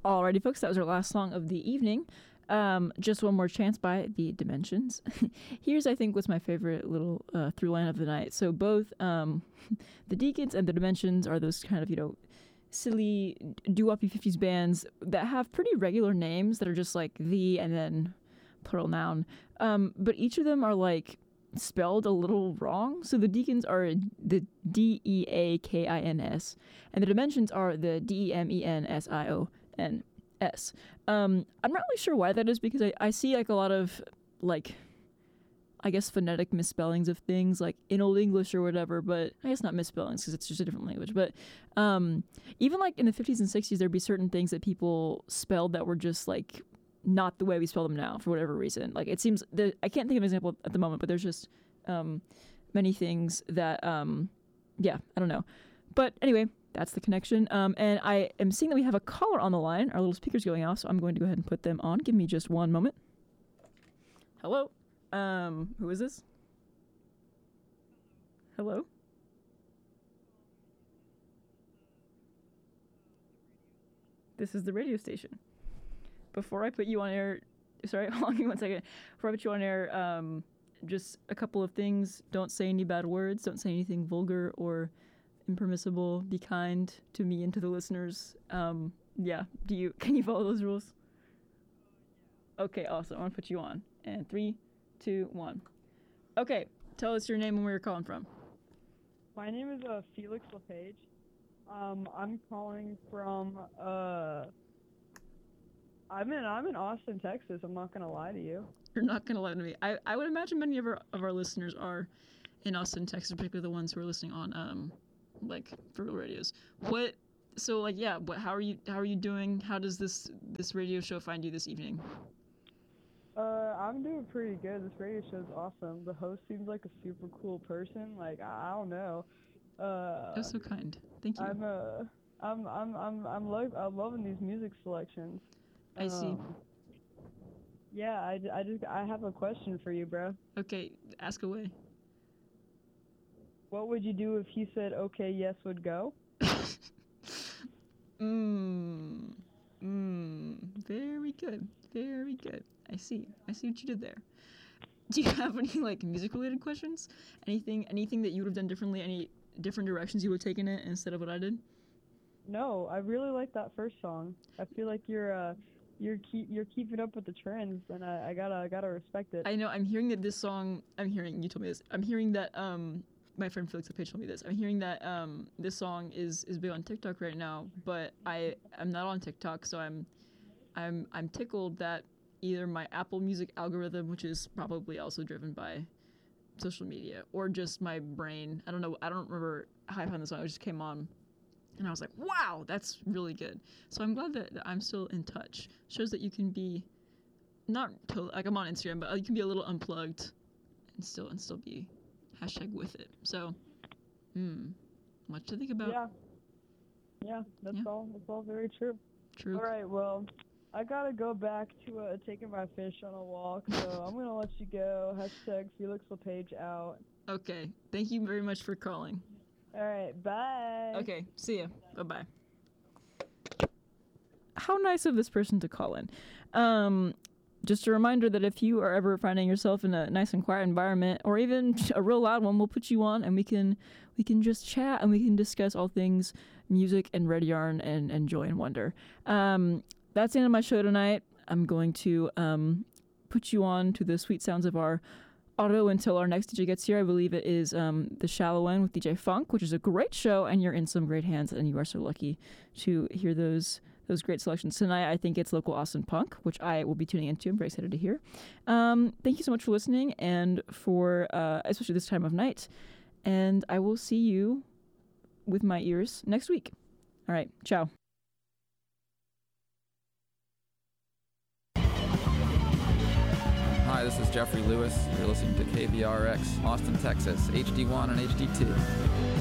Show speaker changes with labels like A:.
A: Alrighty, folks, that was our last song of the evening. Just One More Chance by The Dimensions. Here's, I think, what's my favorite little through line of the night. So both the Deacons and The Dimensions are those kind of, silly doo-woppy 50s bands that have pretty regular names that are just like the and then plural noun. But each of them are like spelled a little wrong. So the Deacons are the Deakins, and the Dimensions are the Demensions. I'm not really sure why that is, because I see like a lot of like, I guess, phonetic misspellings of things like in Old English or whatever, but I guess not misspellings because it's just a different language. But even like in the 50s and 60s, there'd be certain things that people spelled that were just like not the way we spell them now for whatever reason. Like it seems that I can't think of an example at the moment, but there's just many things that I don't know. But anyway, that's the connection. And I am seeing that we have a caller on the line. Our little speaker's going off, so I'm going to go ahead and put them on. Give me just one moment. Hello. Who is this? Hello? This is the radio station. Before I put you on air, sorry, hold on one second. Before I put you on air, just a couple of things. Don't say any bad words. Don't say anything vulgar or impermissible. Be kind to me and to the listeners. Can you follow those rules? Okay, awesome. I want to put you on. And 3, 2, 1. Okay, tell us your name and where you're calling from.
B: My name is Felix LePage. I'm calling from I'm in Austin, Texas. I'm not gonna lie to you.
A: You're not gonna lie to me. I would imagine many of our listeners are in Austin, Texas, particularly the ones who are listening on like for real radios. How are you doing? How does this radio show find you this evening?
B: I'm doing pretty good. This radio show's awesome. The host seems like a super cool person. Like, I don't know.
A: That's so kind. Thank you.
B: I'm loving these music selections.
A: I see.
B: Yeah, I have a question for you, bro.
A: Okay, ask away.
B: What would you do if he said, okay, yes, would go?
A: Very good. Very good. I see what you did there. Do you have any like music related questions? Anything that you would have done differently? Any different directions you would have taken it instead of what I did?
B: No, I really like that first song. I feel like you're keeping up with the trends, and I gotta respect it.
A: I know. I'm hearing that this song. You told me this. I'm hearing that my friend Felix LePage told me this. I'm hearing that this song is big on TikTok right now, but I'm not on TikTok, so I'm tickled that either my Apple Music algorithm, which is probably also driven by social media, or just my brain. I don't know. I don't remember how I found the song. It just came on, and I was like, wow, that's really good. So I'm glad that I'm still in touch. Shows that you can be not totally, like I'm on Instagram, but you can be a little unplugged and still be #with it. So, much to think about.
B: Yeah, that's all very true.
A: True.
B: All right, well, I gotta go back to taking my fish on a walk, so I'm gonna let you go. #Felix LePage out.
A: Okay, thank you very much for calling.
B: All right, bye.
A: Okay, see ya. Bye-bye. How nice of this person to call in. Just a reminder that if you are ever finding yourself in a nice and quiet environment, or even a real loud one, we'll put you on and we can just chat and we can discuss all things music and Red Yarn and joy and wonder. That's the end of my show tonight. I'm going to put you on to the sweet sounds of our auto until our next DJ gets here. I believe it is The Shallow End with DJ Funk, which is a great show, and you're in some great hands, and you are so lucky to hear those great selections tonight. I think it's local Austin punk, which I will be tuning into. I'm very excited to hear. Thank you so much for listening and for especially this time of night. And I will see you with my ears next week. All right, ciao.
C: Hi, this is Jeffrey Lewis. You're listening to KVRX, Austin, Texas, HD1 and HD2.